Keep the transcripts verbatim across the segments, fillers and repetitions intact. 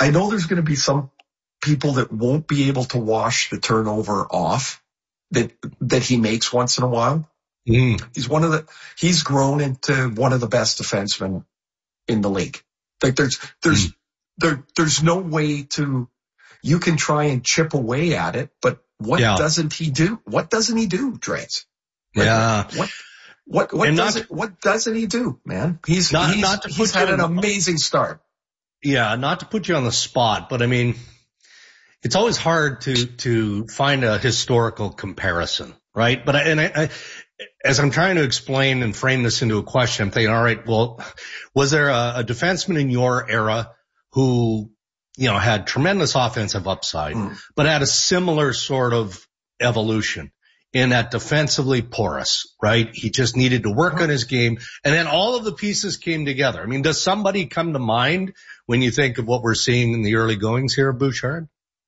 I know there's going to be some people that won't be able to wash the turnover off that that he makes once in a while. Mm. He's one of the he's grown into one of the best defensemen in the league. Like there's there's mm. there there's no way to you can try and chip away at it, but what yeah. doesn't he do? What doesn't he do, Dre's? Like, yeah. What what what doesn't not, what doesn't he do, man? He's not, he's, not to he's had an amazing start. Yeah, not to put you on the spot, but I mean, it's always hard to to find a historical comparison, right? But I, and I, I as I'm trying to explain and frame this into a question, I'm thinking, all right, well, was there a, a defenseman in your era who, you know, had tremendous offensive upside, mm. but had a similar sort of evolution in that defensively porous, right? He just needed to work on his game, and then all of the pieces came together. I mean, does somebody come to mind when you think of what we're seeing in the early goings here of Bouchard?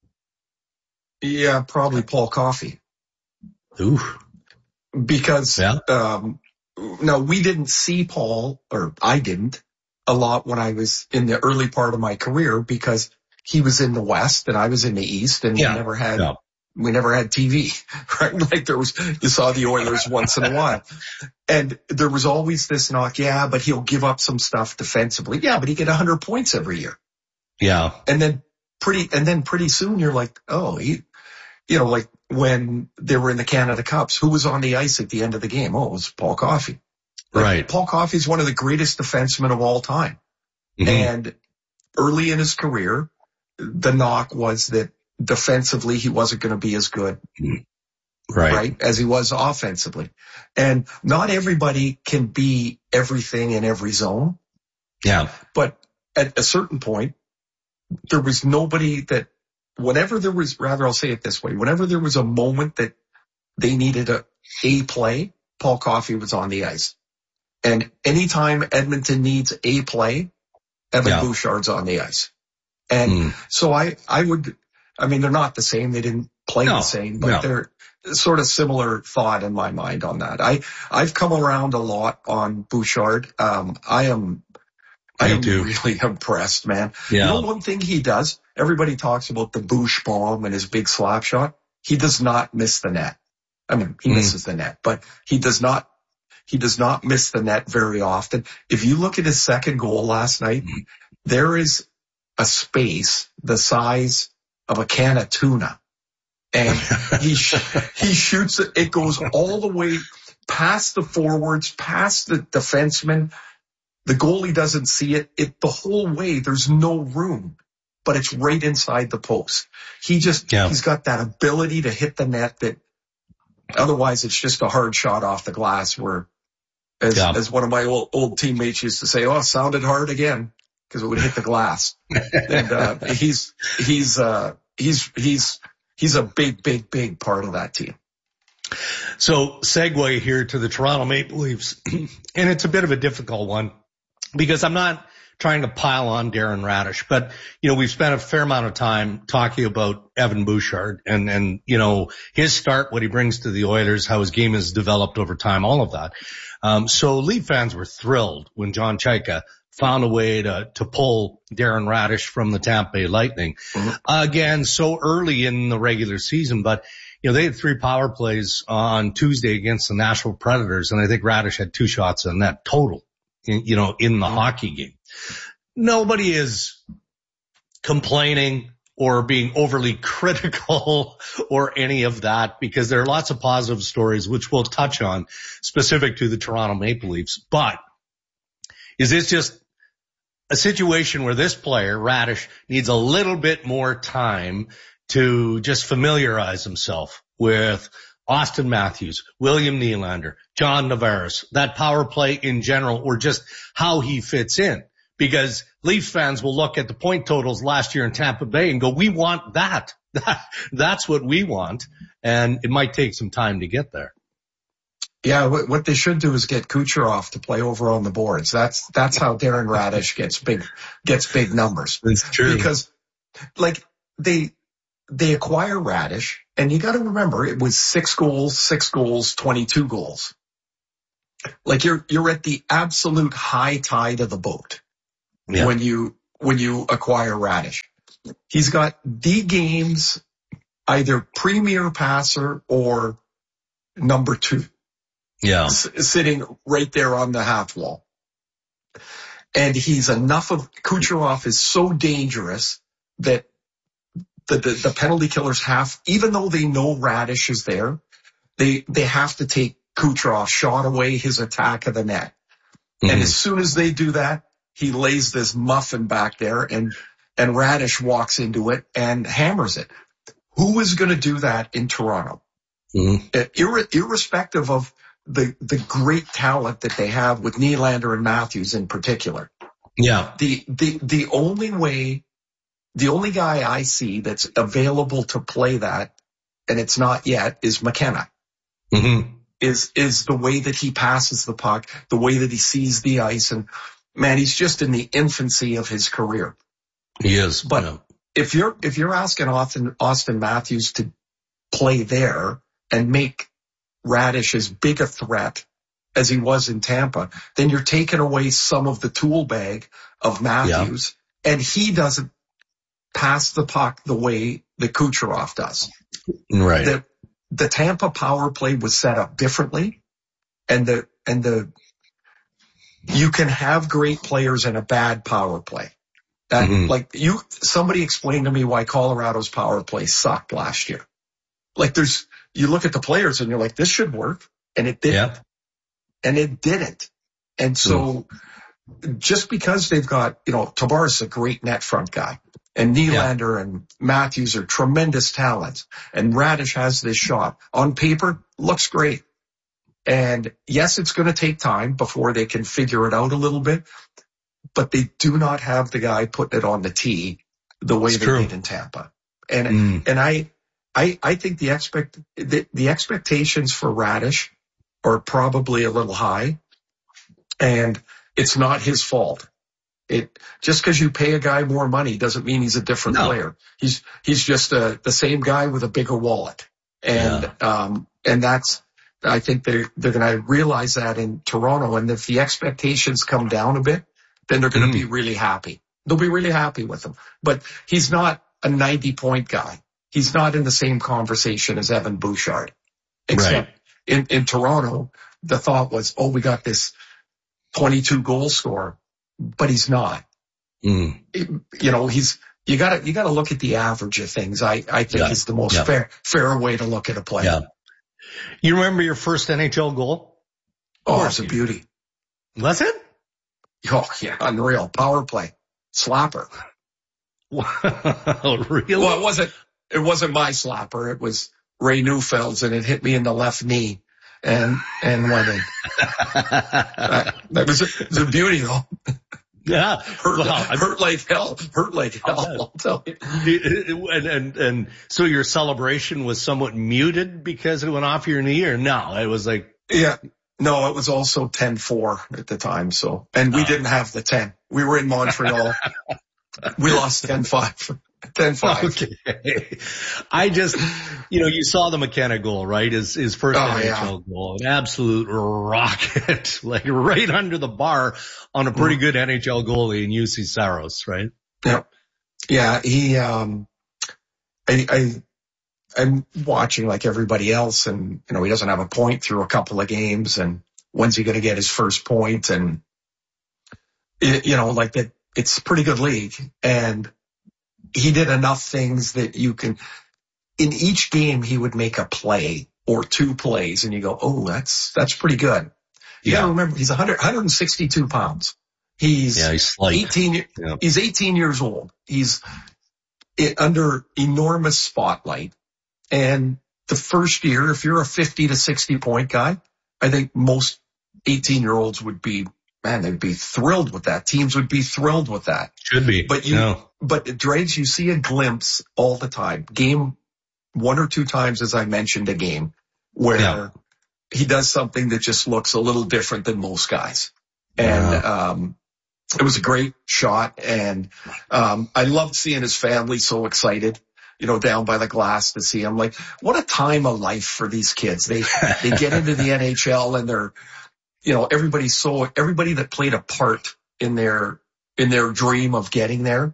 Yeah, probably Paul Coffey. Ooh. Because, yeah. um, no, we didn't see Paul, or I didn't, a lot when I was in the early part of my career because he was in the West and I was in the East, and yeah. we never had, yeah. we never had T V, right? Like there was, you saw the Oilers once in a while. And there was always this knock, yeah, but he'll give up some stuff defensively. Yeah, but he get a hundred points every year. Yeah. And then pretty, and then pretty soon you're like, oh, he, you know, like when they were in the Canada Cups, who was on the ice at the end of the game? Oh, it was Paul Coffey. Like, right. Paul Coffey is one of the greatest defensemen of all time. Mm-hmm. And early in his career, the knock was that defensively he wasn't going to be as good, right. right, as he was offensively. And not everybody can be everything in every zone. Yeah. But at a certain point, there was nobody that, whenever there was, rather I'll say it this way, whenever there was a moment that they needed a, a play, Paul Coffey was on the ice. And anytime Edmonton needs a play, Evan yeah. Bouchard's on the ice. And mm. so I, I would, I mean, they're not the same. They didn't play no, the same, but no. they're sort of similar thought in my mind on that. I, I've come around a lot on Bouchard. Um, I am, I am too. really impressed, man. Yeah. You know, one thing he does, everybody talks about the Bouch bomb and his big slap shot. He does not miss the net. I mean, he mm. misses the net, but he does not, he does not miss the net very often. If you look at his second goal last night, mm. there is a space the size of a can of tuna. And he, sh- he shoots it. It goes all the way past the forwards, past the defenseman. The goalie doesn't see it. It, the whole way, there's no room, but it's right inside the post. He just, yeah. he's got that ability to hit the net that otherwise it's just a hard shot off the glass where, as, yeah. as one of my old, old teammates used to say, oh, it sounded hard again because it would hit the glass. and, uh, he's, he's, uh, he's, he's, he's a big, big, big part of that team. So segue here to the Toronto Maple Leafs, and it's a bit of a difficult one because I'm not trying to pile on Darren Raddysh, but, you know, we've spent a fair amount of time talking about Evan Bouchard and, and, you know, his start, what he brings to the Oilers, how his game has developed over time, all of that. Um, so Leaf fans were thrilled when John Chayka found a way to, to pull Darren Raddysh from the Tampa Bay Lightning. Mm-hmm. Again, so early in the regular season, but, you know, they had three power plays on Tuesday against the Nashville Predators, and I think Raddysh had two shots on that total, in, you know, in the mm-hmm. hockey game. Nobody is complaining or being overly critical or any of that because there are lots of positive stories which we'll touch on specific to the Toronto Maple Leafs. But is this just a situation where this player, Raddysh, needs a little bit more time to just familiarize himself with Austin Matthews, William Nylander, John Tavares, that power play in general, or just how he fits in? Because Leafs fans will look at the point totals last year in Tampa Bay and go, we want that. That's what we want. And it might take some time to get there. Yeah, what they should do is get Kucherov to play over on the boards. That's, that's how Darren Raddysh gets big, gets big numbers. That's true. Because, like, they, they acquire Raddysh, and you gotta remember, it was six goals, six goals, twenty-two goals. Like, you're, you're at the absolute high tide of the boat. Yeah. When you, when you acquire Raddysh. he's got the game's either premier passer or number two. Yeah. S- sitting right there on the half wall. And he's enough of, Kucherov is so dangerous that the, the, the penalty killers have, even though they know Radish is there, they, they have to take Kucherov shot away his attack of the net. Mm-hmm. And as soon as they do that, he lays this muffin back there and, and Radish walks into it and hammers it. Who is going to do that in Toronto? Mm-hmm. Uh, ir- irrespective of the, the great talent that they have with Nylander and Matthews in particular. Yeah. The, the, the only way, the only guy I see that's available to play that, and it's not yet, is McKenna. Mm-hmm. Is, is the way that he passes the puck, the way that he sees the ice. And man, he's just in the infancy of his career. He is. But yeah. if you're, if you're asking Austin, Austin Matthews to play there and make Radish as big a threat as he was in Tampa, then you're taking away some of the tool bag of Matthews, yeah. and he doesn't pass the puck the way that Kucherov does. Right. The, the Tampa power play was set up differently, and the and the you can have great players in a bad power play. That mm-hmm. like you somebody explained to me why Colorado's power play sucked last year. Like there's you look at the players and you're like, this should work, and it didn't. Yeah. And it didn't. And so mm. just because they've got, you know, Tavares is a great net front guy, and Nylander yeah. and Matthews are tremendous talents, and Radish has this shot. On paper, looks great. And yes, it's going to take time before they can figure it out a little bit, but they do not have the guy putting it on the tee the way it's they true. did in Tampa. And, mm. and I, I, I think the expect, the, the expectations for Radish are probably a little high, and it's not his fault. It just because you pay a guy more money doesn't mean he's a different no. player. He's he's just a, the same guy with a bigger wallet, and yeah. um and that's I think they they're going to realize that in Toronto, and if the expectations come down a bit, then they're going to mm. be really happy. They'll be really happy with him. But he's not a ninety point guy. He's not in the same conversation as Evan Bouchard, except. Right. In, in Toronto, the thought was, oh, we got this twenty-two goal scorer, but he's not. Mm. It, you know, he's, you gotta, you gotta look at the average of things. I, I think yeah. is the most yeah. fair, fair way to look at a player. Yeah. You remember your first N H L goal? Oh, it's a beauty. Was it? Oh, yeah, unreal. Power play. Slapper. Wow, really? Well, it wasn't, it wasn't my slapper. It was Ray Neufeld's, and it hit me in the left knee and, and went in. that, that was a, it was a beauty though. Yeah. Hurt, well, hurt like hell. Hurt like hell, I'll tell you. And, and, and so your celebration was somewhat muted because it went off your knee, or no? It was like. Yeah. No, it was also ten four at the time. So, and we uh, didn't have the ten. We were in Montreal. We lost ten five. ten five. Okay. I just, you know, you saw the McKenna goal, right? His, his first oh, N H L yeah. goal, an absolute rocket, like right under the bar on a pretty mm. good N H L goalie in U C Saros, right? Yeah. Yeah. He, um, I, I, I'm watching like everybody else, and, you know, he doesn't have a point through a couple of games, and when's he going to get his first point? And, it, you know, like that, it's a pretty good league, and he did enough things that you can, in each game, he would make a play or two plays, and you go, oh, that's, that's pretty good. You yeah. gotta remember, he's one hundred, one hundred sixty-two pounds. He's, yeah, he's eighteen, yeah. he's eighteen years old. He's under enormous spotlight. And the first year, if you're a fifty to sixty point guy, I think most eighteen year olds would be, man, they'd be thrilled with that. Teams would be thrilled with that. Should be. But you, no. but Dregs, you see a glimpse all the time. Game one or two times, as I mentioned, a game where yeah. he does something that just looks a little different than most guys. And, yeah. um, it was a great shot. And, um, I loved seeing his family so excited, you know, down by the glass to see him. Like, what a time of life for these kids. They, they get into the N H L, and they're, you know, everybody's so, everybody that played a part in their, in their dream of getting there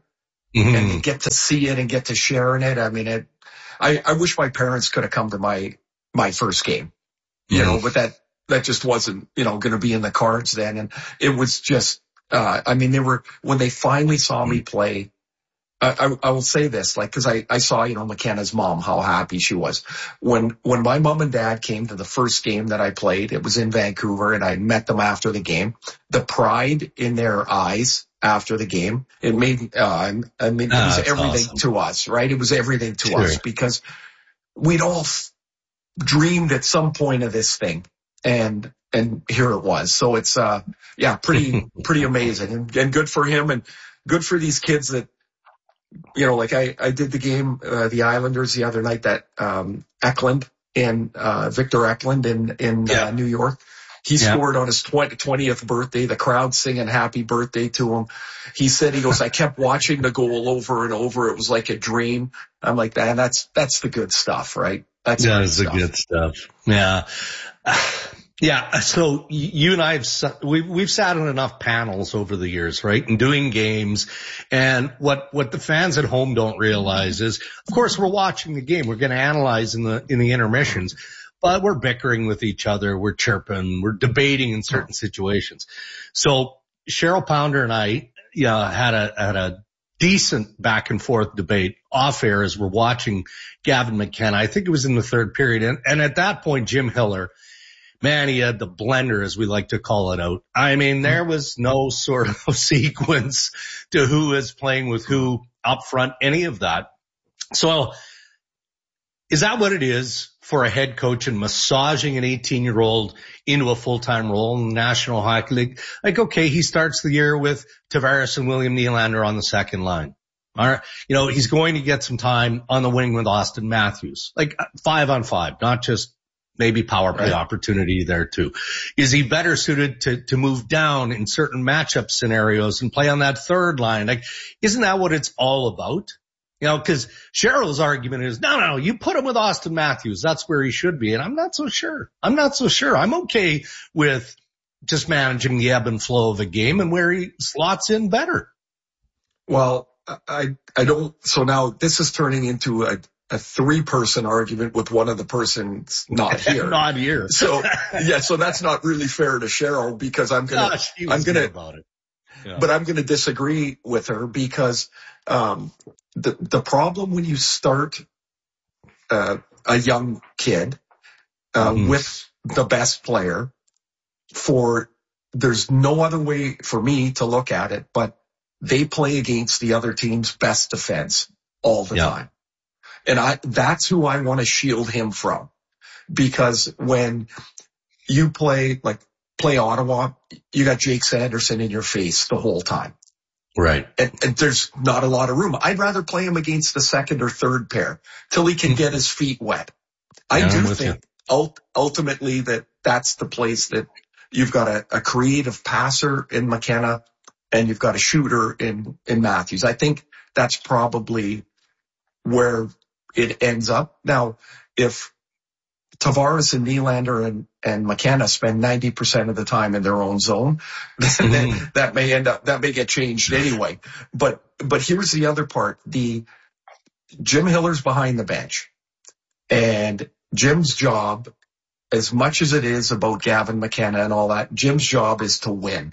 mm-hmm. and you get to see it and get to share in it. I mean, it, I, I wish my parents could have come to my, my first game, you mm-hmm. know, but that, that just wasn't, you know, going to be in the cards then. And it was just, uh, I mean, they were, when they finally saw me play, I, I, I will say this, like, cause I, I saw, you know, McKenna's mom, how happy she was. When, when my mom and dad came to the first game that I played, it was in Vancouver, and I met them after the game. The pride in their eyes after the game, it made, uh, I mean, it oh, was everything awesome. to us, right? It was everything to sure. us because we'd all f- dreamed at some point of this thing. And, and here it was. So it's, uh, yeah, pretty, pretty amazing and, and good for him and good for these kids that, you know, like I, I did the game, uh, the Islanders the other night, that, um, Eklund and, uh, Victor Eklund in, in, yeah. uh, New York. He yeah. scored on his twentieth birthday, the crowd singing happy birthday to him. He said, he goes, I kept watching the goal over and over. It was like a dream. I'm like, man, that's, that's the good stuff, right? That's yeah, that's the good stuff. Yeah. Yeah. So you and I have, we've, we've sat on enough panels over the years, right? And doing games. And what, what the fans at home don't realize is, of course, we're watching the game. We're going to analyze in the, in the intermissions, but we're bickering with each other. We're chirping. We're debating in certain situations. So Cheryl Pounder and I, yeah, had a, had a decent back and forth debate off air as we're watching Gavin McKenna. I think it was in the third period. And, and at that point, Jim Hiller, man, he had the blender, as we like to call it, out. I mean, there was no sort of sequence to who is playing with who up front, any of that. So is that what it is for a head coach and massaging an eighteen-year-old into a full-time role in the National Hockey League? Like, okay, he starts the year with Tavares and William Nylander on the second line. All right. You know, he's going to get some time on the wing with Austin Matthews, like five on five, not just maybe power play right. opportunity there too. Is he better suited to, to move down in certain matchup scenarios and play on that third line? Like, isn't that what it's all about? You know, cause Cheryl's argument is, no, no, you put him with Austin Matthews. That's where he should be. And I'm not so sure. I'm not so sure. I'm okay with just managing the ebb and flow of a game and where he slots in better. Well, I, I don't, so now this is turning into a, a three person argument with one of the persons not here. not here. So yeah, so that's not really fair to Cheryl because I'm going to, I'm going to, about it. Yeah. But I'm going to disagree with her because, um, the, the problem when you start, uh, a young kid, uh, mm-hmm. with the best player for, there's no other way for me to look at it, but they play against the other team's best defense all the yeah. time. And I, that's who I want to shield him from, because when you play, like play Ottawa, you got Jake Sanderson in your face the whole time. Right. And, and there's not a lot of room. I'd rather play him against the second or third pair till he can get his feet wet. I yeah, do think ult- ultimately that that's the place that you've got a, a creative passer in McKenna and you've got a shooter in, in Matthews. I think that's probably where it ends up. Now, if Tavares and Nylander and, and McKenna spend ninety percent of the time in their own zone, then mm-hmm. that may end up, that may get changed anyway. But, but here's the other part. The Jim Hiller's behind the bench, and Jim's job, as much as it is about Gavin McKenna and all that, Jim's job is to win.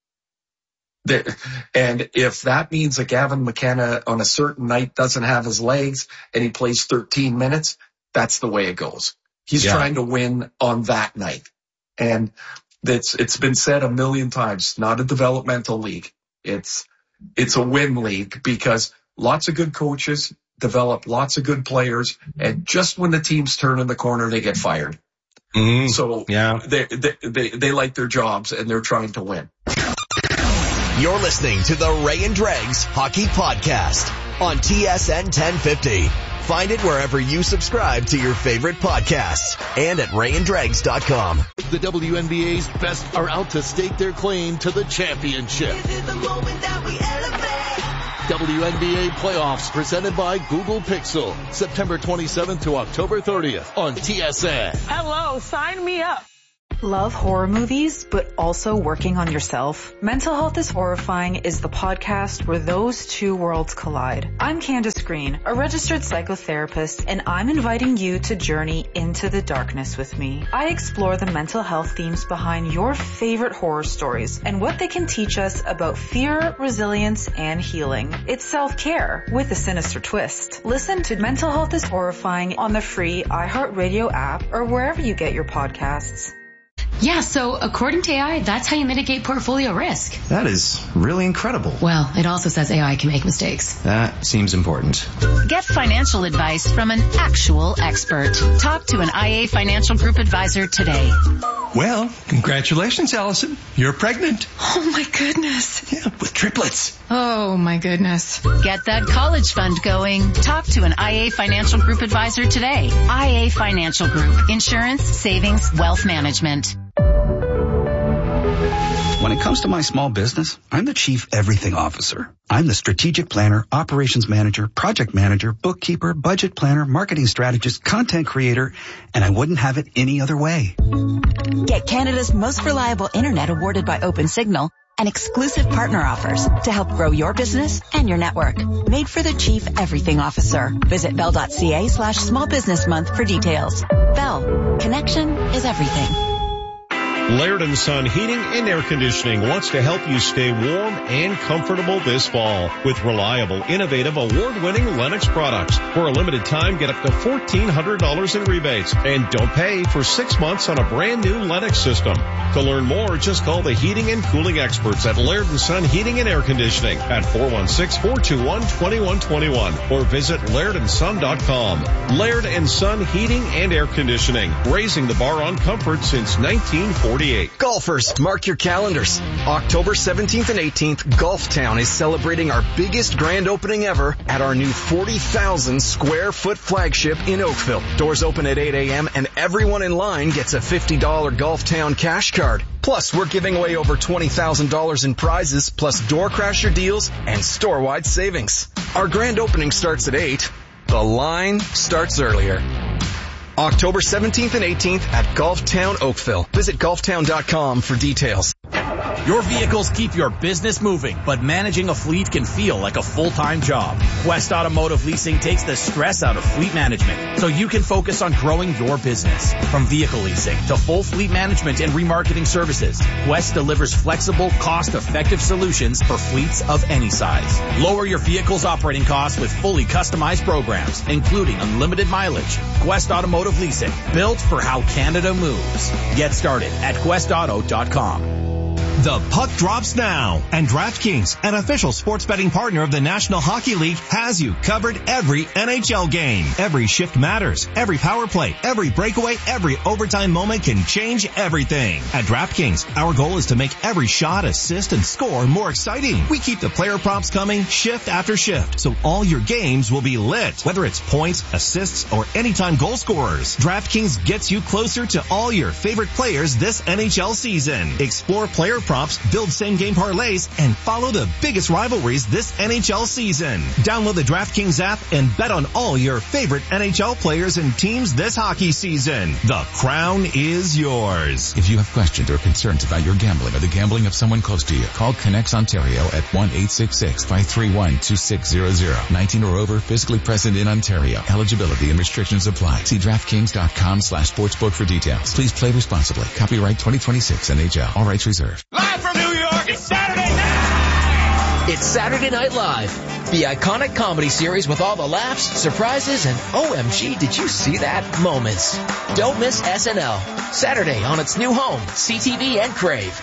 And if that means that Gavin McKenna on a certain night doesn't have his legs and he plays thirteen minutes, that's the way it goes. He's yeah. trying to win on that night. And it's, it's been said a million times, not a developmental league. It's, it's a win league because lots of good coaches develop lots of good players. And just when the team's turning the corner, they get fired. Mm-hmm. So yeah. they, they, they, they like their jobs and they're trying to win. You're listening to the Ray and Dregs Hockey Podcast on T S N ten fifty. Find it wherever you subscribe to your favorite podcasts and at ray and dregs dot com. The W N B A's best are out to stake their claim to the championship. This is the moment that we elevate. W N B A playoffs presented by Google Pixel. September twenty-seventh to October thirtieth on T S N. Hello, sign me up. Love horror movies, but also working on yourself? Mental Health is Horrifying is the podcast where those two worlds collide. I'm Candace Green, a registered psychotherapist, and I'm inviting you to journey into the darkness with me. I explore the mental health themes behind your favorite horror stories and what they can teach us about fear, resilience, and healing. It's self-care with a sinister twist. Listen to Mental Health is Horrifying on the free iHeartRadio app or wherever you get your podcasts. Yeah, so according to A I, that's how you mitigate portfolio risk. That is really incredible. Well, it also says A I can make mistakes. That seems important. Get financial advice from an actual expert. Talk to an I A Financial Group advisor today. Well, congratulations, Allison. You're pregnant. Oh, my goodness. Yeah, with triplets. Oh, my goodness. Get that college fund going. Talk to an I A Financial Group advisor today. I A Financial Group. Insurance, savings, wealth management. When it comes to my small business, I'm the chief everything officer. I'm the strategic planner, operations manager, project manager, bookkeeper, budget planner, marketing strategist, content creator, and I wouldn't have it any other way. Get Canada's most reliable internet awarded by OpenSignal and exclusive partner offers to help grow your business and your network. Made for the chief everything officer. Visit bell.ca slash small business month for details. Bell. Connection is everything. Laird and Son Heating and Air Conditioning wants to help you stay warm and comfortable this fall with reliable, innovative, award-winning Lennox products. For a limited time, get up to fourteen hundred dollars in rebates and don't pay for six months on a brand new Lennox system. To learn more, just call the heating and cooling experts at Laird and Son Heating and Air Conditioning at four one six, four two one, two one two one or visit laird and son dot com. Laird and Son Heating and Air Conditioning, raising the bar on comfort since nineteen forty-eight. Golfers, mark your calendars. October seventeenth and eighteenth, Golftown is celebrating our biggest grand opening ever at our new forty thousand square foot flagship in Oakville. Doors open at eight a.m. and everyone in line gets a fifty dollars Golftown cash card. Plus, we're giving away over twenty thousand dollars in prizes, plus door crasher deals and store-wide savings. Our grand opening starts at eight. The line starts earlier. October seventeenth and eighteenth at Golftown Oakville. Visit golftown dot com for details. Your vehicles keep your business moving, but managing a fleet can feel like a full-time job. Quest Automotive Leasing takes the stress out of fleet management so you can focus on growing your business. From vehicle leasing to full fleet management and remarketing services, Quest delivers flexible, cost-effective solutions for fleets of any size. Lower your vehicle's operating costs with fully customized programs, including unlimited mileage. Quest Automotive Leasing, built for how Canada moves. Get started at quest auto dot com. The puck drops now, and DraftKings, an official sports betting partner of the National Hockey League, has you covered every N H L game. Every shift matters. Every power play, every breakaway, every overtime moment can change everything. At DraftKings, our goal is to make every shot, assist, and score more exciting. We keep the player props coming shift after shift, so all your games will be lit, whether it's points, assists, or anytime goal scorers. DraftKings gets you closer to all your favorite players this N H L season. Explore player props, build same-game parlays, and follow the biggest rivalries this N H L season. Download the DraftKings app and bet on all your favorite N H L players and teams this hockey season. The crown is yours. If you have questions or concerns about your gambling or the gambling of someone close to you, call Connects Ontario at one eight six six, five three one, two six zero zero. nineteen or over, physically present in Ontario. Eligibility and restrictions apply. See DraftKings.com slash sportsbook for details. Please play responsibly. Copyright twenty twenty-six N H L. All rights reserved. Live from New York, it's Saturday night! It's Saturday Night Live, the iconic comedy series with all the laughs, surprises, and O M G, did you see that moments. Don't miss S N L, Saturday on its new home, C T V and Crave.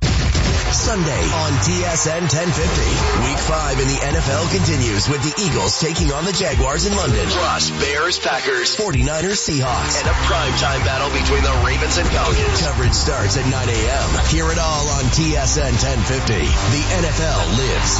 Sunday on T S N ten fifty. Week five in the N F L continues with the Eagles taking on the Jaguars in London. Plus Bears, Packers, forty-niners, Seahawks, and a primetime battle between the Ravens and Falcons. Coverage starts at nine a.m. Hear it all on T S N ten fifty. The N F L lives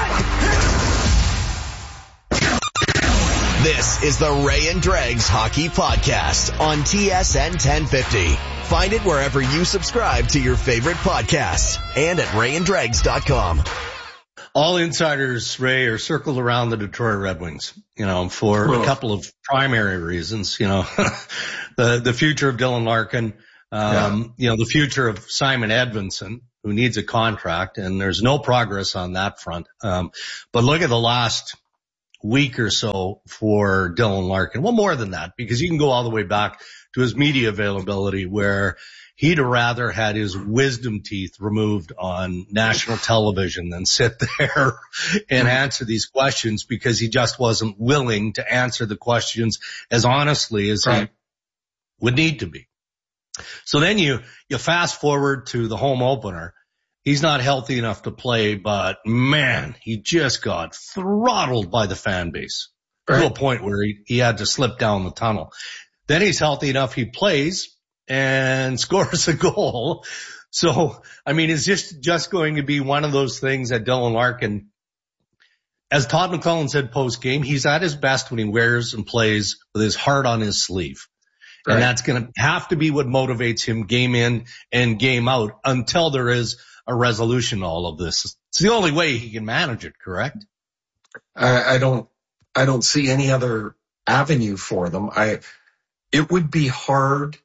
here. This is the Ray and Dregs Hockey Podcast on T S N ten fifty. Find it wherever you subscribe to your favorite podcasts and at ray and dregs dot com. All insiders, Ray, are circled around the Detroit Red Wings, you know, for a couple of primary reasons. You know, the, the future of Dylan Larkin, Um, yeah. You know, the future of Simon Edvinsson, who needs a contract, and there's no progress on that front. Um, but look at the last week or so for Dylan Larkin. Well, more than that, because you can go all the way back to his media availability where he'd have rather had his wisdom teeth removed on national television than sit there and answer these questions, because he just wasn't willing to answer the questions as honestly as right. he would need to be. So then you, you fast forward to the home opener. He's not healthy enough to play, but man, he just got throttled by the fan base right. to a point where he, he had to slip down the tunnel. Then he's healthy enough, he plays and scores a goal. So, I mean, it's just, just going to be one of those things that Dylan Larkin, as Todd McLellan said post game, he's at his best when he wears and plays with his heart on his sleeve. Right. And that's going to have to be what motivates him game in and game out until there is a resolution to all of this. It's the only way he can manage it, correct? I, I don't, I don't see any other avenue for them. I, it would be hard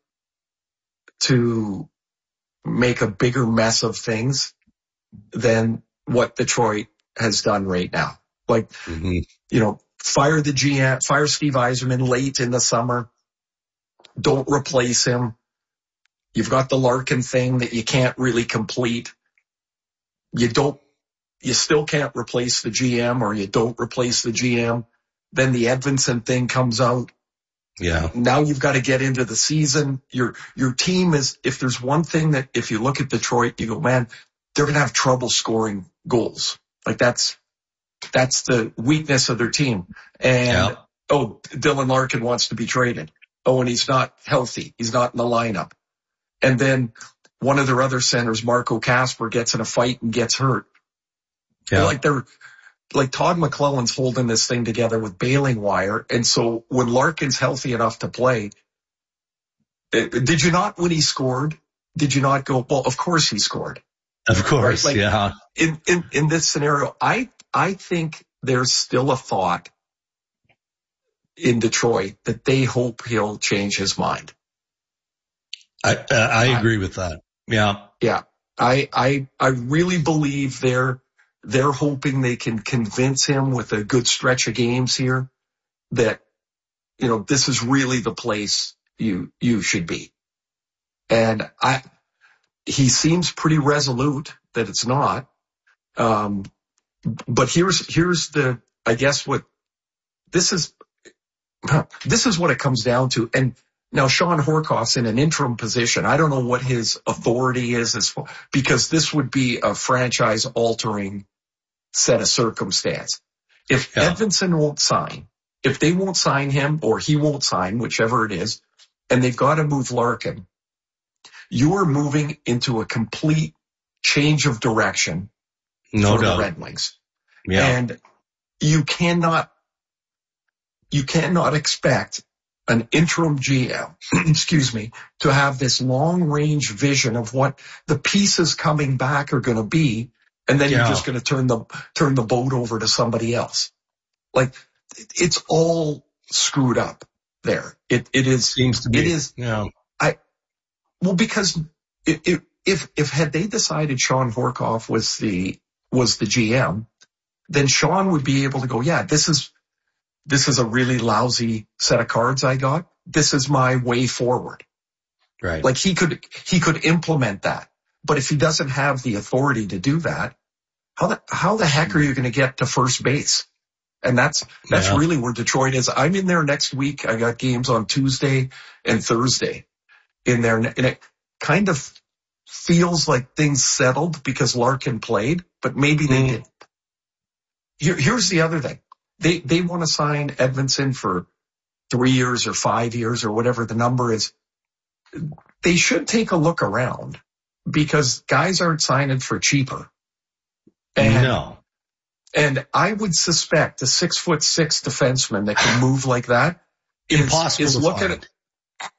to make a bigger mess of things than what Detroit has done right now. Like, mm-hmm. you know, fire the G M, fire Steve Yzerman late in the summer. Don't replace him. You've got the Larkin thing that you can't really complete. You don't, you still can't replace the G M, or you don't replace the G M. Then the Edvinsson thing comes out. Yeah. Now you've got to get into the season. Your, your team is, if there's one thing that if you look at Detroit, you go, man, they're going to have trouble scoring goals. Like that's, that's the weakness of their team. And, yeah. oh, Dylan Larkin wants to be traded. Oh, and he's not healthy. He's not in the lineup. And then one of their other centers, Marco Kasper, gets in a fight and gets hurt. Yeah. Like they're, like Todd McLellan's holding this thing together with baling wire. And so when Larkin's healthy enough to play, did you not, when he scored, did you not go, well, of course he scored. Of course. Right? Like, yeah. In, in, in this scenario, I, I think there's still a thought in Detroit that they hope he'll change his mind. I, uh, I agree with that. Yeah. Yeah. I, I, I really believe they're, they're hoping they can convince him with a good stretch of games here that, you know, this is really the place you, you should be. And I, he seems pretty resolute that it's not. Um, but here's, here's the, I guess what this is, this is what it comes down to. And now Sean Horkoff's in an interim position. I don't know what his authority is as far, because this would be a franchise altering set of circumstance. If yeah. Edvinsson won't sign, if they won't sign him or he won't sign, whichever it is, and they've got to move Larkin, you are moving into a complete change of direction no for doubt. the Red Wings. Yeah. And you cannot, you cannot expect an interim G M, excuse me, to have this long range vision of what the pieces coming back are going to be. And then yeah. you're just going to turn the, turn the boat over to somebody else. Like it's all screwed up there. It, it is, seems to be, it is, yeah. I, well, because it, it, if, if had they decided Sean Horkoff was the, was the G M, then Sean would be able to go, yeah, this is, this is a really lousy set of cards I got. This is my way forward. Right. Like he could, he could implement that. But if he doesn't have the authority to do that, how the, how the heck are you going to get to first base? And that's, that's yeah. really where Detroit is. I'm in there next week. I got games on Tuesday and Thursday in there. And it kind of feels like things settled because Larkin played, but maybe they mm. didn't. Here, here's the other thing. They, they want to sign Edvinsson for three years or five years or whatever the number is. They should take a look around because guys aren't signing for cheaper. And, no. And I would suspect a six foot six defenseman that can move like that is, Impossible is to looking find. at,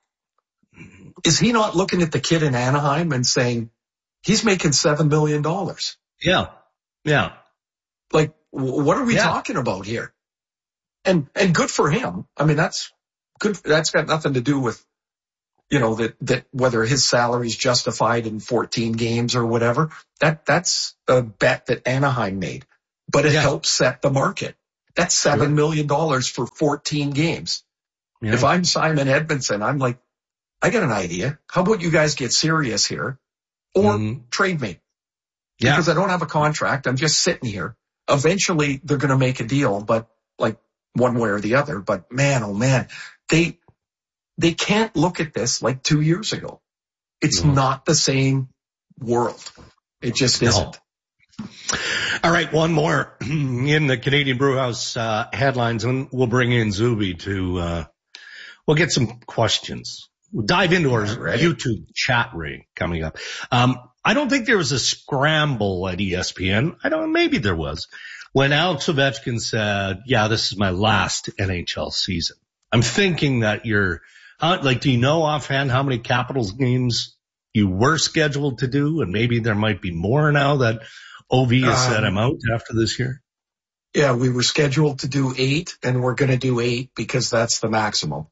is he not looking at the kid in Anaheim and saying he's making seven million dollars? Yeah. Yeah. Like, what are we yeah. talking about here? And, and good for him. I mean, that's good. That's got nothing to do with, you know, that, that whether his salary is justified in fourteen games or whatever, that, that's a bet that Anaheim made, but it yeah. helps set the market. That's seven sure. million dollars for fourteen games. Yeah. If I'm Simon Edmondson, I'm like, I got an idea. How about you guys get serious here or mm-hmm. trade me? Yeah. Because I don't have a contract. I'm just sitting here. Eventually they're going to make a deal, but like one way or the other. But man, oh man, they, they can't look at this like two years ago. It's no. not the same world. It just isn't. No. All right. One more in the Canadian Brewhouse uh, headlines, and we'll bring in Zuby to, uh, we'll get some questions. We'll dive into our YouTube chat ring coming up. Um, I don't think there was a scramble at E S P N. I don't, maybe there was when Alex Ovechkin said, yeah, this is my last N H L season. I'm thinking that you're, uh, like, do you know offhand how many Capitals games you were scheduled to do? And maybe there might be more now that O V has um, set him out after this year. Yeah, we were scheduled to do eight, and we're going to do eight because that's the maximum.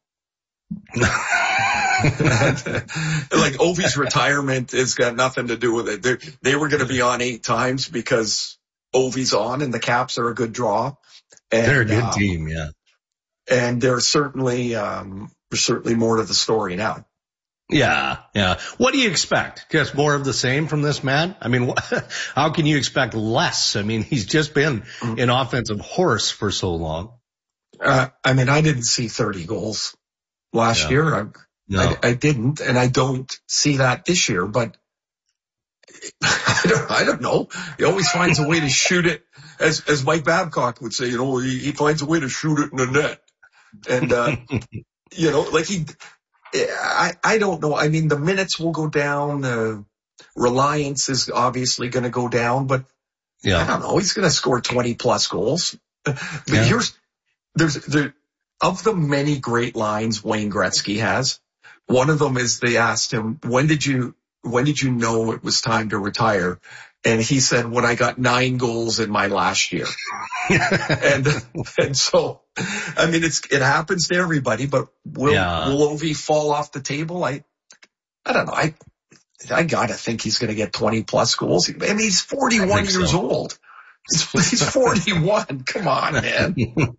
Like Ovi's retirement has got nothing to do with it. They're, they were going to be on eight times because Ovi's on and the Caps are a good draw. And, they're a good um, team, yeah. And there's certainly, um, there's certainly more to the story now. Yeah, yeah. What do you expect? Just more of the same from this man? I mean, how can you expect less? I mean, he's just been mm-hmm. an offensive horse for so long. Uh, I mean, I didn't see thirty goals last yeah. year. I, no. I, I didn't, and I don't see that this year, but I don't, I don't know. He always finds a way to shoot it, as, as Mike Babcock would say, you know, he, he finds a way to shoot it in the net. And, uh, you know, like he, I, I don't know. I mean, the minutes will go down. The reliance is obviously going to go down, but yeah. I don't know. He's going to score twenty plus goals. But yeah. here's, there's, there, of the many great lines Wayne Gretzky has, one of them is they asked him, when did you, when did you know it was time to retire? And he said, when I got nine goals in my last year. and, and so, I mean, it's, it happens to everybody, but will, yeah. will Ovi fall off the table? I, I don't know. I, I gotta think he's going to get twenty plus goals. I mean, he's forty-one years so. old. He's, he's forty-one. Come on, man.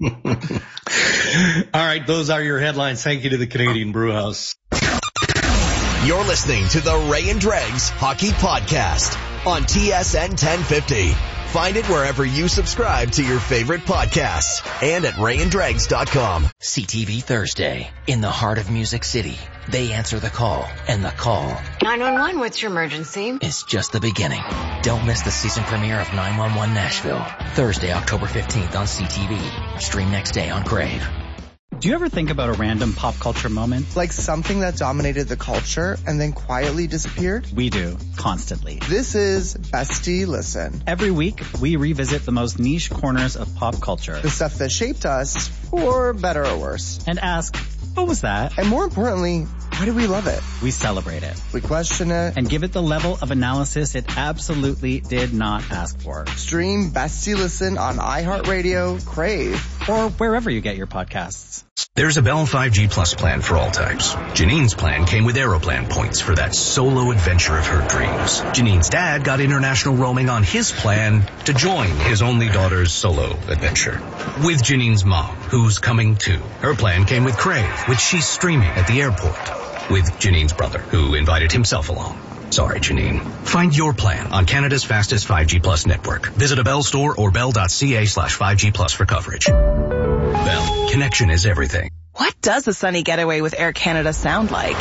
All right. Those are your headlines. Thank you to the Canadian Brewhouse. You're listening to the Ray and Dregs Hockey Podcast on T S N ten fifty. Find it wherever you subscribe to your favorite podcasts and at ray and dregs dot com. C T V Thursday. In the heart of Music City, they answer the call, and the call nine one one, what's your emergency? Is just the beginning. Don't miss the season premiere of nine one one Nashville. Thursday, October fifteenth on C T V. Stream next day on Crave. Do you ever think about a random pop culture moment? Like something that dominated the culture and then quietly disappeared? We do, constantly. This is Bestie Listen. Every week, we revisit the most niche corners of pop culture. The stuff that shaped us, for better or worse. And ask, what was that? And more importantly, why do we love it? We celebrate it. We question it. And give it the level of analysis it absolutely did not ask for. Stream Bestie Listen on iHeartRadio, Crave, or wherever you get your podcasts. There's a Bell five G Plus plan for all types. Janine's plan came with Aeroplan points for that solo adventure of her dreams. Janine's dad got international roaming on his plan to join his only daughter's solo adventure. With Janine's mom, who's coming too. Her plan came with Crave, which she's streaming at the airport. With Janine's brother, who invited himself along. Sorry, Janine. Find your plan on Canada's fastest five G Plus network. Visit a Bell store or bell.ca slash 5G Plus for coverage. Bell, connection is everything. What does a sunny getaway with Air Canada sound like?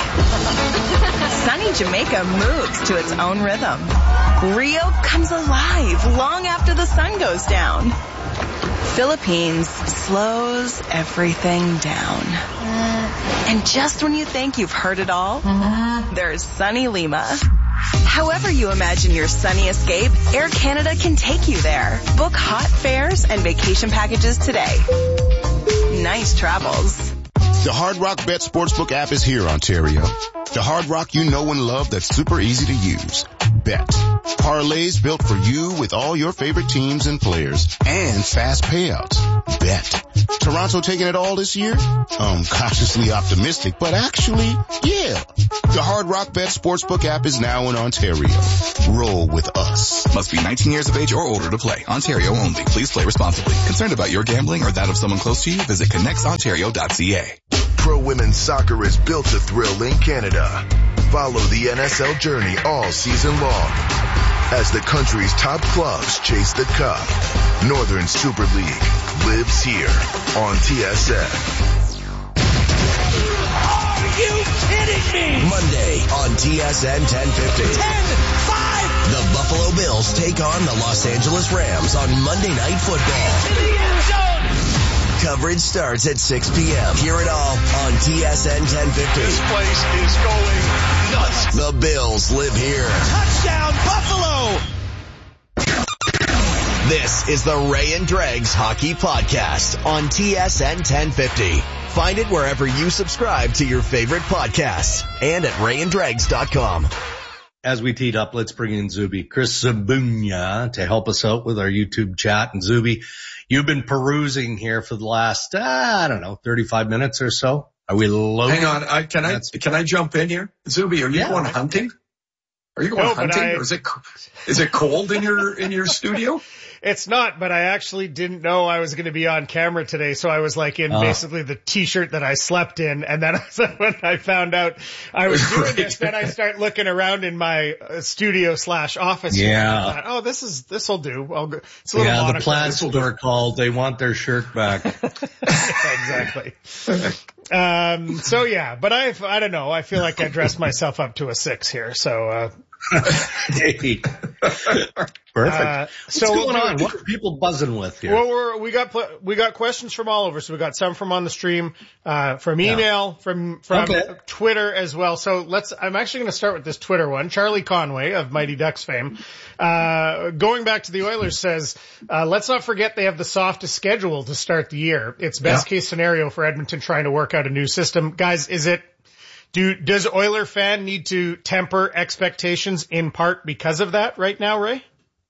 Sunny Jamaica moves to its own rhythm. Rio comes alive long after the sun goes down. Philippines slows everything down. Uh, and just when you think you've heard it all, uh, there's sunny Lima. However you imagine your sunny escape, Air Canada can take you there. Book hot fares and vacation packages today. Nice travels. The Hard Rock Bet Sportsbook app is here, Ontario. The Hard Rock you know and love that's super easy to use. Bet. Parlays built for you with all your favorite teams and players. And fast payouts. Bet. Toronto taking it all this year? I'm cautiously optimistic, but actually, yeah. The Hard Rock Bet Sportsbook app is now in Ontario. Roll with us. Must be nineteen years of age or older to play. Ontario only. Please play responsibly. Concerned about your gambling or that of someone close to you? Visit connects ontario dot c a. Pro Women's Soccer is built to thrill in Canada. Follow the N S L journey all season long as the country's top clubs chase the cup. Northern Super League lives here on T S N. Are you kidding me? Monday on T S N ten fifty. ten five. The Buffalo Bills take on the Los Angeles Rams on Monday Night Football. To the end zone. Coverage starts at six p.m. Hear it all on T S N ten fifty. This place is going nuts. The Bills live here. Touchdown, Buffalo! This is the Ray and Dregs Hockey Podcast on T S N ten fifty. Find it wherever you subscribe to your favorite podcasts and at ray and dregs dot com. As we teed up, let's bring in Zuby, Chris Zabunya, to help us out with our YouTube chat. And Zuby, you've been perusing here for the last, uh, I don't know, thirty-five minutes or so. Are we loaded? Hang on. I, can I, can I jump in here? Zuby, are you yeah. going hunting? Are you going no, hunting? I, or is it, is it cold in your, in your studio? It's not, but I actually didn't know I was going to be on camera today. So I was like in uh, basically the t-shirt that I slept in. And then when I found out I was doing right. this, then I start looking around in my studio slash office. Yeah. And I thought, oh, this is, this will do. I'll go. It's a little yeah, the plants are called. They want their shirt back. Exactly. Um, so yeah, but I, I don't know. I feel like I dressed myself up to a six here. So, uh, Perfect. Uh, so What's going on? What are people buzzing with here? Well, we're, we got we got questions from all over. So we got some from on the stream, uh, from email, yeah. from from okay. Twitter as well. So let's. I'm actually going to start with this Twitter one. Charlie Conway of Mighty Ducks fame, uh, going back to the Oilers, says, uh, "Let's not forget they have the softest schedule to start the year. It's best yeah. case scenario for Edmonton trying to work out a new system, guys. Is it?" Do, does Oiler fan need to temper expectations in part because of that right now, Ray?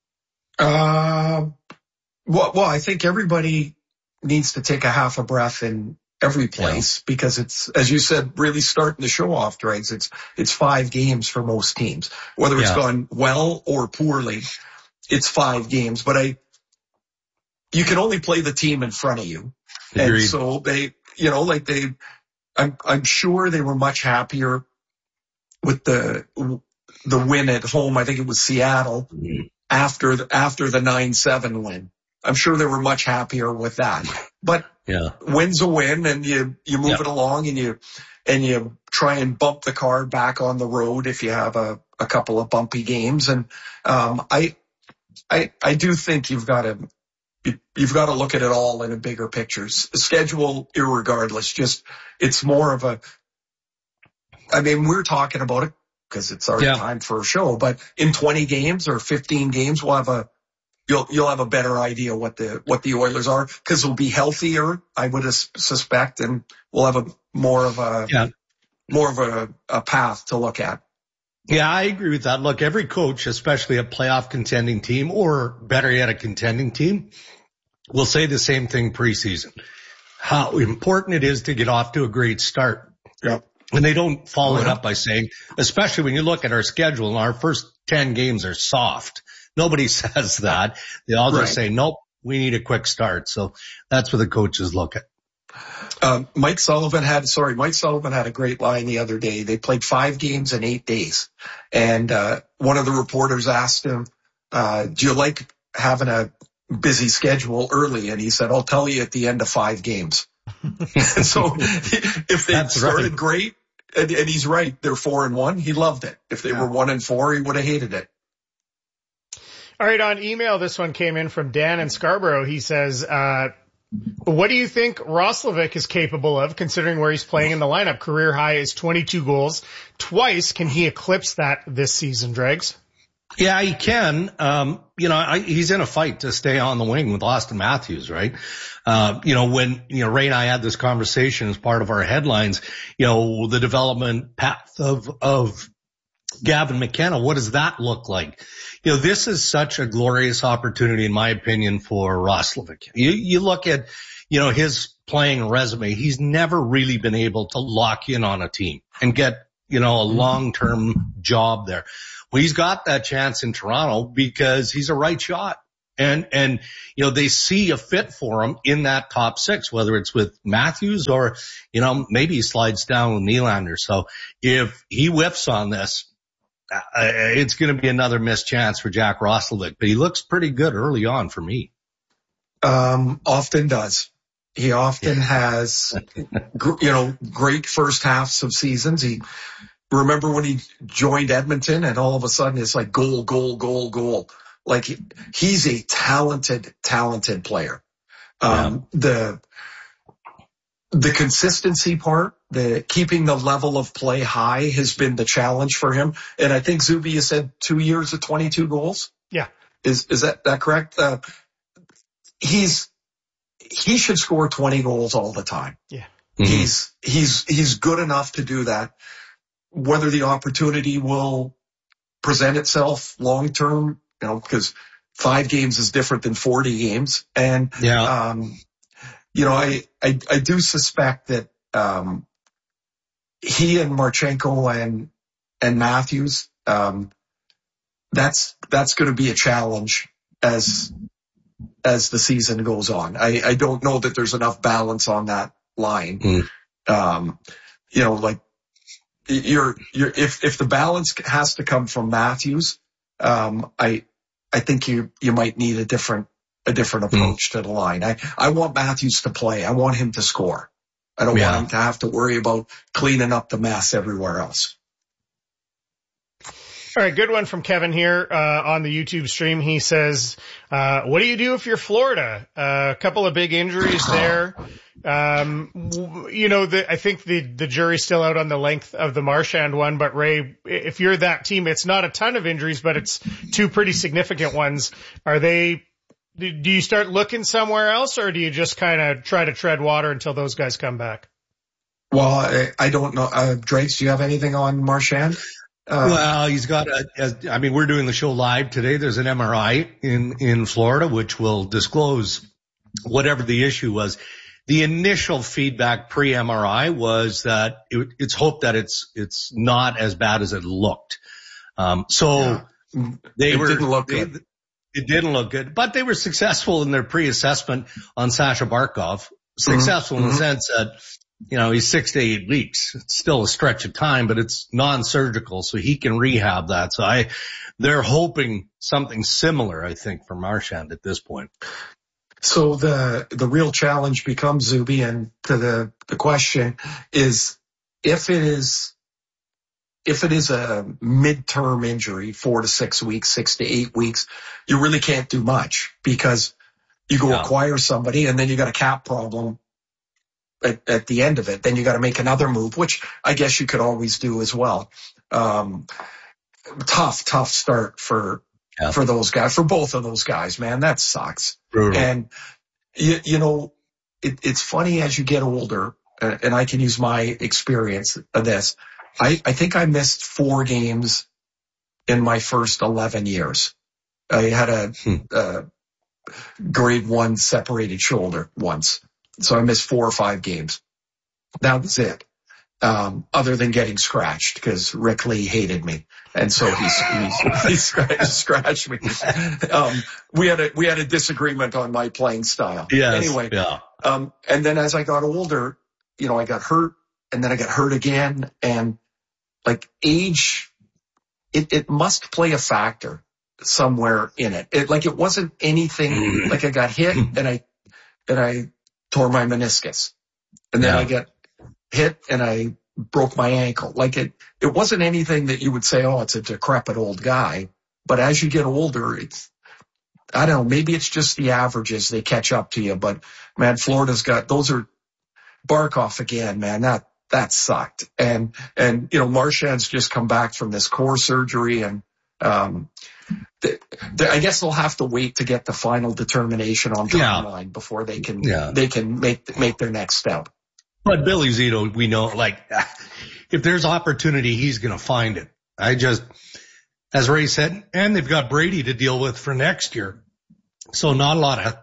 Uh, well, well, I think everybody needs to take a half a breath in every place yeah. because it's, as you said, really starting the show off, Dregs. It's, it's five games for most teams, whether it's yeah. gone well or poorly. It's five games, but I, you can only play the team in front of you. Agreed. And so they, you know, like they, I'm, I'm sure they were much happier with the, the win at home. I think it was Seattle mm-hmm. after the, after the nine seven win. I'm sure they were much happier with that, but yeah. win's a win and you, you move yeah. it along and you, and you try and bump the car back on the road if you have a, a couple of bumpy games. And, um, I, I, I do think you've got to, You've got to look at it all in a bigger picture. Schedule, irregardless, just it's more of a. I mean, we're talking about it because it's our yeah. time for a show. But in twenty games or fifteen games, we'll have a you'll you'll have a better idea what the what the Oilers are because we'll be healthier, I would suspect, and we'll have a more of a yeah. more of a, a path to look at. Yeah, I agree with that. Look, every coach, especially a playoff contending team or better yet, a contending team, will say the same thing preseason. How important it is to get off to a great start. Yep. And they don't follow oh, yeah. it up by saying, especially when you look at our schedule, our first ten games are soft. Nobody says that. They all just right. say, nope, we need a quick start. So that's where the coaches look at. Um, Mike Sullivan had, sorry, Mike Sullivan had a great line the other day. They played five games in eight days. And, uh, one of the reporters asked him, uh, do you like having a busy schedule early? And he said, I'll tell you at the end of five games. So if they That's started right. great, and, and he's right, they're four and one, he loved it. If they yeah. were one and four, he would have hated it. All right. On email, this one came in from Dan in Scarborough. He says, uh, what do you think Roslovic is capable of, considering where he's playing in the lineup? Career high is twenty-two goals. Twice can he eclipse that this season, Dregs? Yeah, he can. Um, you know, I, he's in a fight to stay on the wing with Austin Matthews, right? Uh, you know, when, you know, Ray and I had this conversation as part of our headlines, you know, the development path of, of Gavin McKenna, what does that look like? You know, this is such a glorious opportunity, in my opinion, for Roslovic. You, you look at, you know, his playing resume, he's never really been able to lock in on a team and get, you know, a long-term job there. Well, he's got that chance in Toronto because he's a right shot. And, and, you know, they see a fit for him in that top six, whether it's with Matthews or, you know, maybe he slides down with Nylander. So if he whiffs on this, uh, it's going to be another missed chance for Jack Roslovic, but he looks pretty good early on for me. Um, often does. He often has, you know, great first halves of seasons. He, remember when he joined Edmonton and all of a sudden it's like goal, goal, goal, goal. Like he, he's a talented, talented player. Um, yeah. the, the consistency part, the keeping the level of play high has been the challenge for him. And I think Zuby has said two years of twenty-two goals. Yeah. Is, is that, that correct? Uh, he's, he should score twenty goals all the time. Yeah. Mm-hmm. He's, he's, he's good enough to do that. Whether the opportunity will present itself long term, you know, because five games is different than forty games. And, yeah. um, you know, I, I, I do suspect that, um, he and Marchenko and, and Matthews, um, that's, that's going to be a challenge as, as the season goes on. I, I don't know that there's enough balance on that line. Mm. Um, you know, like you're, you're, if, if the balance has to come from Matthews, um, I, I think you, you might need a different, a different approach mm. to the line. I, I want Matthews to play. I want him to score. I don't yeah. want him to have to worry about cleaning up the mess everywhere else. All right, good one from Kevin here uh, on the YouTube stream. He says, uh, what do you do if you're Florida? Uh, a couple of big injuries there. Um, you know, the, I think the, the jury's still out on the length of the Marchand one, but Ray, if you're that team, it's not a ton of injuries, but it's two pretty significant ones. Are they, do you start looking somewhere else, or do you just kind of try to tread water until those guys come back? Well, I, I don't know. Uh, Drakes, do you have anything on Marchand? Uh, well, he's got a, a, I mean, we're doing the show live today. There's an M R I in, in Florida, which will disclose whatever the issue was. The initial feedback pre-M R I was that it, it's hoped that it's, it's not as bad as it looked. Um, so yeah. they it were, didn't look they, good. It didn't look good, but they were successful in their pre-assessment on Sasha Barkov. Successful mm-hmm. in the sense that, you know, he's six to eight weeks. It's still a stretch of time, but it's non-surgical, so he can rehab that. So I, they're hoping something similar, I think, for Marchand at this point. So the, the real challenge becomes, Zuby, and to the, the question is, if it is, if it is a midterm injury, four to six weeks, six to eight weeks, you really can't do much because you go yeah. acquire somebody and then you got a cap problem. At, at the end of it, then you got to make another move, which I guess you could always do as well. Um, tough, tough start for, yeah. for those guys, for both of those guys, man. That sucks. Brutal. And you, you know, it, it's funny as you get older, uh, and I can use my experience of this. I, I think I missed four games in my first eleven years. I had a, hmm. uh, grade one separated shoulder once. So I missed four or five games. That was it. Um, other than getting scratched because Rick Lee hated me. And so he's, he's, he scratched, scratched me. Um, we had a, we had a disagreement on my playing style. Yes, anyway. Yeah. Um, and then as I got older, you know, I got hurt and then I got hurt again. And like age, it, it must play a factor somewhere in it. It, like it wasn't anything like I got hit and I, and I, tore my meniscus. And then yeah. I get hit and I broke my ankle. Like it, it wasn't anything that you would say, oh, it's a decrepit old guy. But as you get older, it's, I don't know, maybe it's just the averages. They catch up to you. But man, Florida's got, those are Barkov again, man. That, that sucked. And, and, you know, Marchand's just come back from this core surgery and, um, The, the, I guess they'll have to wait to get the final determination on timeline yeah. before they can yeah. they can make make their next step. But Billy Zito, we know, like, if there's opportunity, he's going to find it. I just, as Ray said, and they've got Brady to deal with for next year, so not a lot of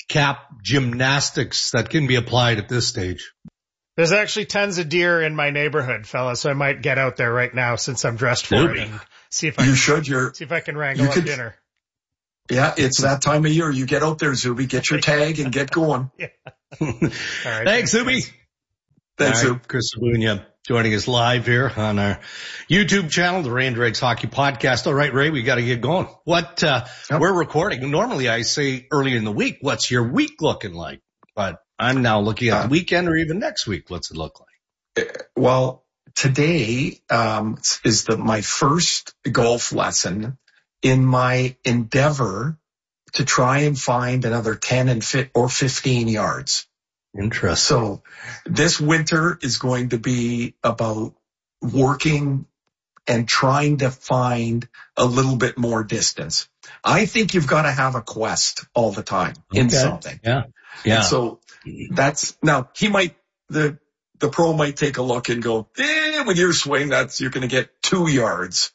cap gymnastics that can be applied at this stage. There's actually tons of deer in my neighborhood, fella, so I might get out there right now since I'm dressed for Maybe. it and see if I you can, should. You're, see if I can wrangle you up could, dinner. Yeah, it's that time of year. You get out there, Zuby, get your tag and get going. Yeah. All right, thanks, Zuby. Thanks, right, Chris Sabunia joining us live here on our YouTube channel, the Ray and Dregs Hockey Podcast. All right, Ray, we got to get going. What, uh, yep. We're recording. Normally I say early in the week, what's your week looking like? But I'm now looking at uh, the weekend or even next week. What's it look like? Well, today, um, is the, my first golf lesson in my endeavor to try and find another ten and fit or fifteen yards. Interesting. So this winter is going to be about working and trying to find a little bit more distance. I think you've got to have a quest all the time in okay. something. Yeah. Yeah. And so that's now he might, the, the pro might take a look and go, eh, with your swing, that's, you're going to get two yards.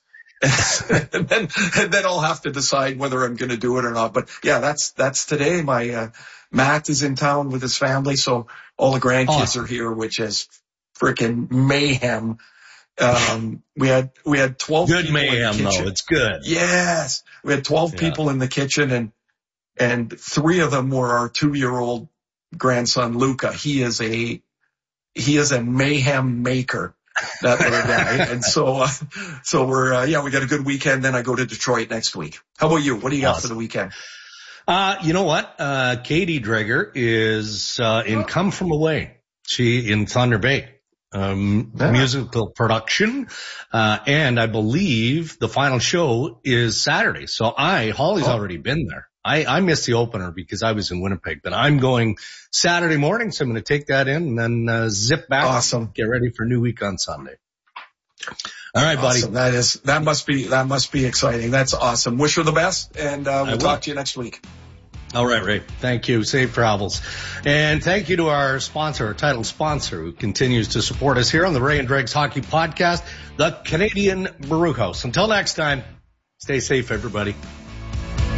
and then, and then I'll have to decide whether I'm going to do it or not. But yeah, that's, that's today. My, uh, Matt is in town with his family. So all the grandkids oh. are here, which is freaking mayhem. Um, we had, we had twelve good people mayhem in the kitchen. though. It's good. Yes. We had twelve yeah. people in the kitchen and, and three of them were our two year old grandson, Luca. He is a, he is a mayhem maker. That little guy. And so, uh, so we're, uh, yeah, we got a good weekend. Then I go to Detroit next week. How about you? What do you got awesome. for the weekend? Uh, you know what? Uh, Katie Dreger is, uh, in Come From Away. She in Thunder Bay, um, yeah. musical production. Uh, and I believe the final show is Saturday. So I, Holly's oh. already been there. I, I missed the opener because I was in Winnipeg, but I'm going Saturday morning. So I'm going to take that in and then, uh, zip back. Awesome. Get ready for New Week on Sunday. All right, awesome. buddy. That is, that must be, that must be exciting. That's awesome. Wish her the best and, uh, we'll talk to you next week. All right, Ray. Thank you. Safe travels. And thank you to our sponsor, our title sponsor, who continues to support us here on the Ray and Dregs Hockey Podcast, the Canadian Brew House. Until next time, stay safe, everybody.